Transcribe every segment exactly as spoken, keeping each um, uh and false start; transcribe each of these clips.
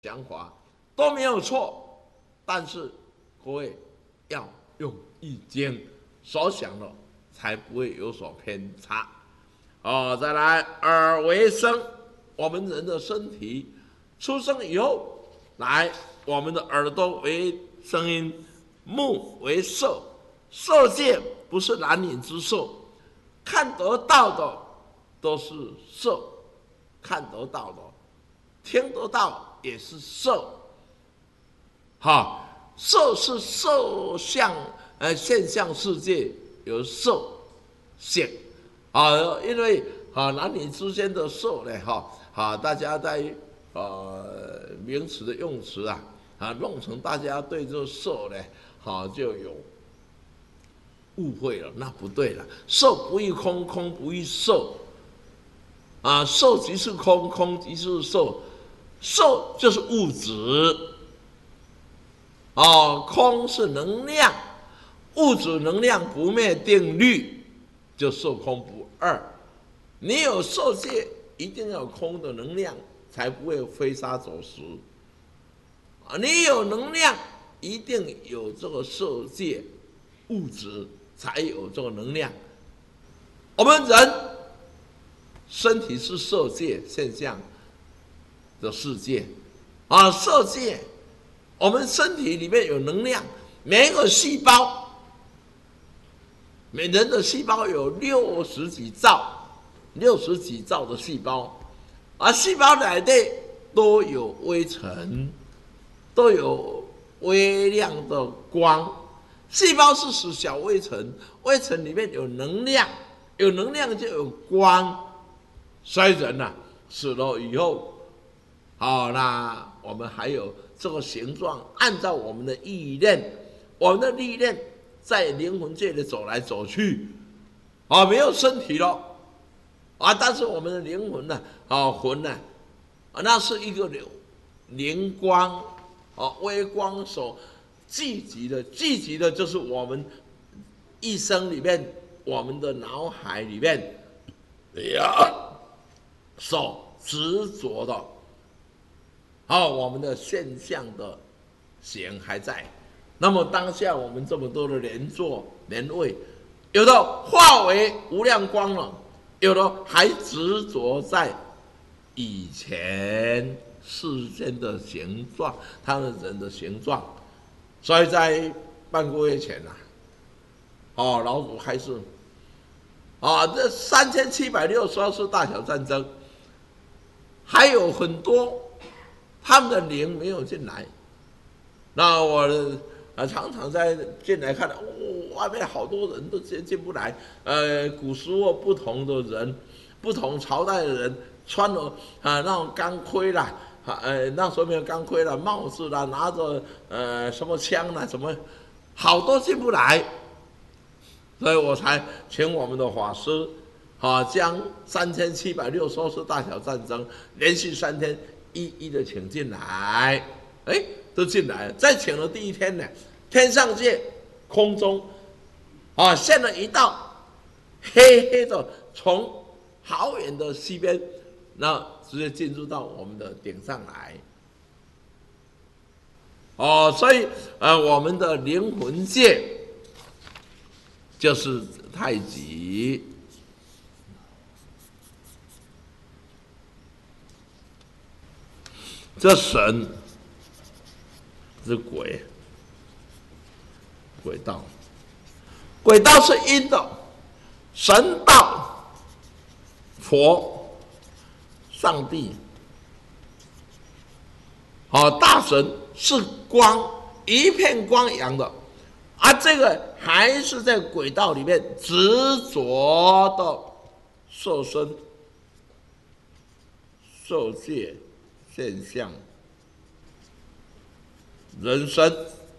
想法都没有错，但是各位要用易经所想的，才不会有所偏差。哦，再来，耳为声，我们人的身体出生以后，来，我们的耳朵为声音，目为色，色界不是男女之色，看得到的都是色，看得到的，听得到也是色。好，色是色相，呃，现象世界有色性啊，因为啊男女之间的色呢，哈啊，大家在呃名词的用词啊啊弄成大家对这色呢，好、啊、就有误会了，那不对了，色不异空，空不异色啊，色即是空，空即是色，色就是物质。哦，空是能量，物质能量不灭定律就色空不二。你有色界，一定要有空的能量，才不会飞沙走石。啊，你有能量，一定有这个色界物质，才有这个能量。我们人身体是色界现象的世界，啊，色界。我们身体里面有能量，每一个细胞，每人的细胞有六十几兆，六十几兆的细胞，而细胞内的都有微尘，都有微量的光。细胞是属小微尘，微尘里面有能量，有能量就有光。所以人啊，死了以后，好，那我们还有这个形状，按照我们的意念，我们的意念在灵魂界里走来走去，啊，没有身体了，啊，但是我们的灵魂呢，啊，魂呢，啊，那是一个灵光，啊，微光所聚集的，聚集的就是我们一生里面，我们的脑海里面，呀，所执着的。好、哦，我们的现象的形还在，那么当下我们这么多的连坐连位，有的化为无量光了，有的还执着在以前世间的形状，他的人的形状，所以在半个月前呐、啊，哦，老祖开示，啊，这三千七百六十二次大小战争，还有很多。他们的灵没有进来，那我啊常常在进来看，哦，外面好多人都进进不来。呃，古时候不同的人，不同朝代的人，穿了啊那种钢盔啦，呃那时候没有钢盔啦，帽子啦，拿着呃什么枪啦，什么好多进不来，所以我才请我们的法师啊，将三千七百六十二次大小战争连续三天。一一的请进来，哎，都进来了。再请的第一天呢，天上界空中啊现了一道黑黑的，从好远的西边，那直接进入到我们的顶上来。哦，所以呃，我们的灵魂界就是太极。这神是鬼，鬼道，鬼道是阴的，神道，佛，上帝，好，大神是光，一片光阳的，而这个还是在鬼道里面执着的色身、色界。现象、人生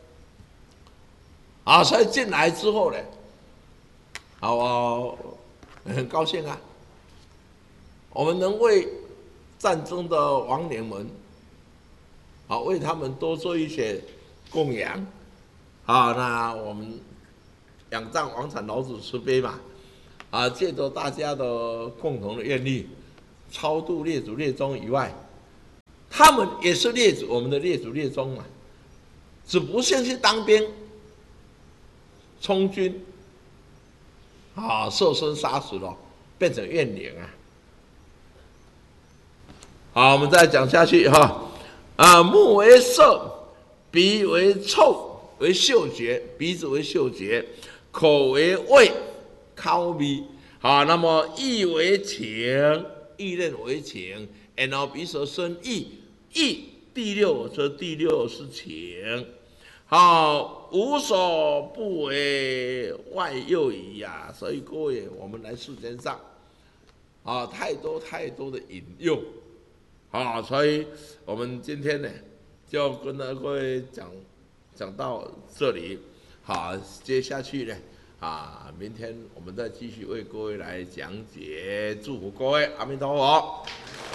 啊，所以进来之后呢，好啊，很高兴啊，我们能为战争的亡灵们，啊，为他们多做一些供养，啊，那我们仰仗王产老子慈悲嘛，啊，借着大家的共同的愿力，超度列祖列宗以外。 他们也是列祖，我们的列祖列宗嘛，只不幸去当兵、充军，啊，受身杀死了，变成怨灵啊。好，我们再讲下去哈。啊，目为色，鼻为臭，为嗅觉，鼻子为嗅觉，口为味，口味。好，那么意为情，意念为情，然后鼻舌生意，意第六，这第六是情。好，无所不为外诱矣呀。所以各位，我们来世间上，啊，太多太多的引诱。啊，所以我们今天呢，就跟各位讲讲到这里。好，接下去呢，啊，明天我们再继续为各位来讲解，祝福各位，阿弥陀佛。